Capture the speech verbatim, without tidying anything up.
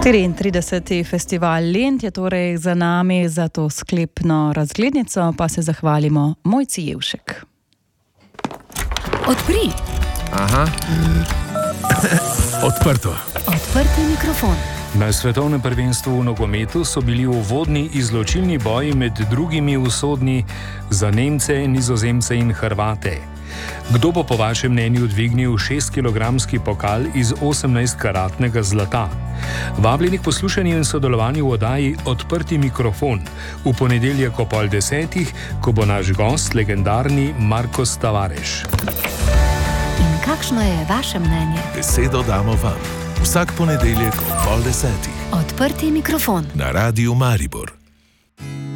štiriintrideseti festival Lent je torej za nami, za to sklepno razglednico pa se zahvalimo Mojci Jevšek. Odpri. Aha. Odprto. Odprti mikrofon. Na svetovnem prvenstvu v nogometu so bili uvodni izločilni boji med drugimi usodni za Nemce, Nizozemce in Hrvate. Kdo bo po vašem mnenju dvignil šestkilogramski pokal iz osemnajstkaratnega zlata? Vabljeni k poslušanju in sodelovanju v oddaji Odprti mikrofon v ponedeljek ob pol desetih, ko bo naš gost legendarni Marcos Tavares. In kakšno je vaše mnenje? Besedo damo vam. Vsak ponedeljek ob pol desetih. Odprti mikrofon. Na Radiu Maribor.